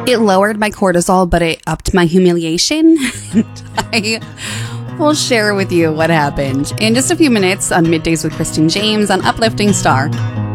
It lowered my cortisol, but it upped my humiliation. I will share with you what happened in just a few minutes on Middays with Kristen James on Uplifting Star.